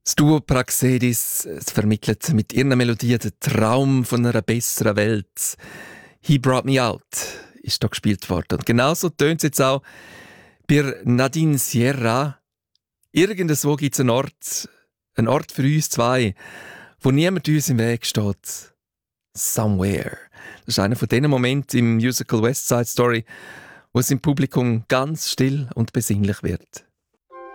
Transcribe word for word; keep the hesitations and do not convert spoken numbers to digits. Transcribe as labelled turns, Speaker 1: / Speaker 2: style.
Speaker 1: Das Duo Praxedis es vermittelt mit ihren Melodien den Traum von einer besseren Welt. «He Brought Me Out» ist da gespielt worden. Und genauso tönt es jetzt auch bei Nadine Sierra. Irgendwo gibt es einen Ort, einen Ort für uns zwei, wo niemand uns im Weg steht. «Somewhere». Das ist einer von diesen Momenten im Musical West Side Story, wo es im Publikum ganz still und besinnlich wird.